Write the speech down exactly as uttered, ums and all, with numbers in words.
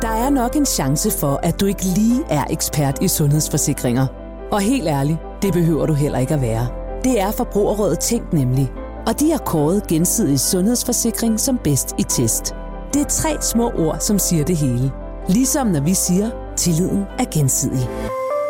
Der er nok en chance for, at du ikke lige er ekspert i sundhedsforsikringer. Og helt ærligt, det behøver du heller ikke at være. Det er Forbrugerrådet Tænk nemlig. Og de har kåret Gensidig Sundhedsforsikring som bedst i test. Det er tre små ord, som siger det hele. Ligesom når vi siger, tilliden er gensidig.